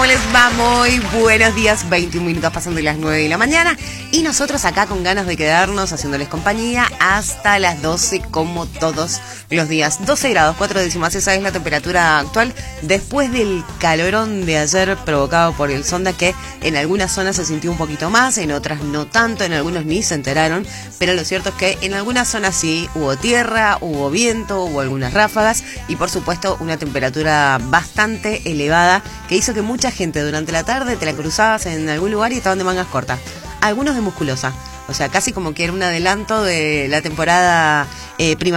¿cómo les va? Muy buenos días, 21 minutos pasando de las 9 de la mañana y nosotros acá con ganas de quedarnos haciéndoles compañía hasta las 12 como todos los días. 12 grados, 4 décimas, esa es la temperatura actual después del calorón de ayer provocado por el sonda, que en algunas zonas se sintió un poquito más, en otras no tanto, en algunos ni se enteraron, pero lo cierto es que en algunas zonas sí hubo tierra, hubo viento, hubo algunas ráfagas y por supuesto una temperatura bastante elevada que hizo que mucha gente durante la tarde te la cruzabas en algún lugar y estaban de mangas cortas, algunos de musculosa, o sea, casi como que era un adelanto de la temporada primavera.